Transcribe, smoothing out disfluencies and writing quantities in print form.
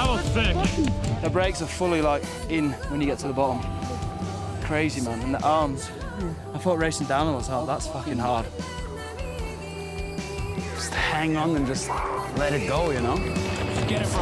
That was sick. The brakes are fully like in when you get to the bottom. Crazy, man. And the arms. I thought racing downhill was hard. That's fucking hard. Just hang on and just let it go, you know? Get it from